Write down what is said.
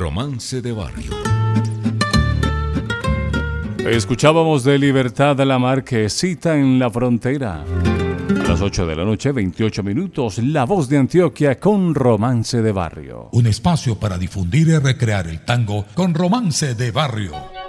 Romance de Barrio. Escuchábamos de Libertad a la Marquesita en la Frontera. A las 8 de la noche, 28 minutos, La Voz de Antioquia con Romance de Barrio. Un espacio para difundir y recrear el tango con Romance de Barrio.